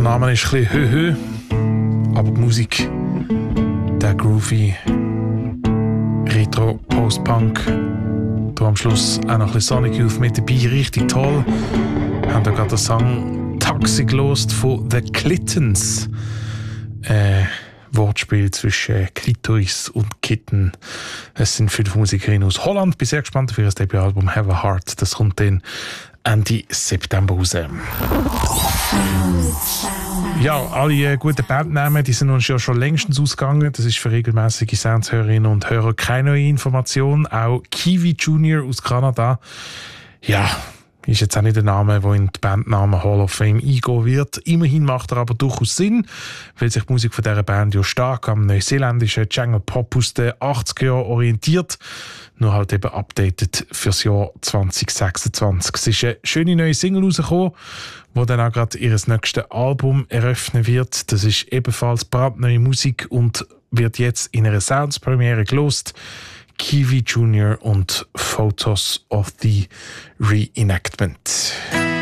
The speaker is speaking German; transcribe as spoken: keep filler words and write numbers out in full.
Name ist ein bisschen höhö, aber die Musik, der groovy Retro Post-Punk, da am Schluss auch noch ein bisschen Sonic Youth mit dabei, richtig toll. Wir haben da gerade den Song Toxic gelost von The Clittons. Äh, Wortspiel zwischen Klitoris und Kitten. Es sind fünf Musikerinnen aus Holland. Bin sehr gespannt auf ihr Debütalbum Have a Heart. Das kommt dann Ende September raus. Ja, alle äh, guten Bandnamen, die sind uns ja schon längstens ausgegangen. Das ist für regelmäßige Soundshörerinnen und Hörer keine neue Information. Auch Kiwi Junior aus Kanada. Ja, ist jetzt auch nicht der Name, der in die Bandnamen Hall of Fame eingehen wird. Immerhin macht er aber durchaus Sinn, weil sich die Musik von dieser Band ja stark am neuseeländischen Jungle Pop aus den achtziger Jahren orientiert. Nur halt eben updated fürs Jahr zwanzig sechsundzwanzig. Es ist eine schöne neue Single rausgekommen, die dann auch gerade ihr nächstes Album eröffnen wird. Das ist ebenfalls brandneue Musik und wird jetzt in einer Sounds-Premiere gelost. Kiwi Junior und Photos of the Reenactment.